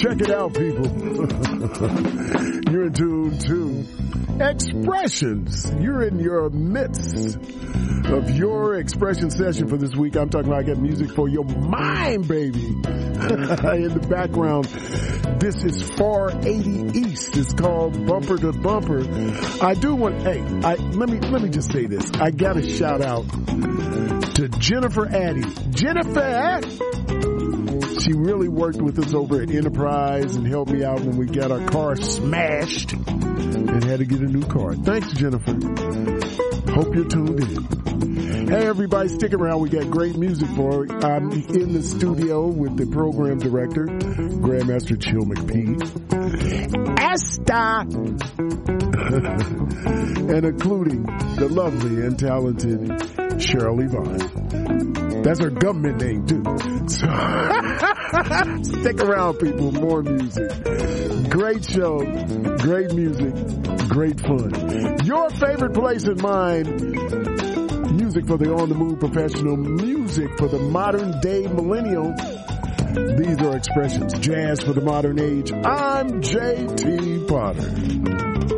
Check it out, people. You're in tune to Expressions. You're in your midst of your expression session for this week. I'm talking about getting music for your mind, baby. In the background, this is 480 East. It's called Bumper to Bumper. I do want, let me just say this. I got to shout out to Jennifer Addy. Jennifer! She really worked with us over at Enterprise and helped me out when we got our car smashed and had to get a new car. Thanks, Jennifer. Hope you're tuned in. Hey, everybody, stick around. We got great music for it. I'm in the studio with the program director, Grandmaster Chill McPee. Asta! And including the lovely and talented Cheryl Yvonne. That's her government name, too. So stick around, people. More music. Great show. Great music. Great fun. Your favorite place in mind. Music for the on-the-move professional. Music for the modern-day millennial. These are Expressions. Jazz for the modern age. I'm J.T. Potter.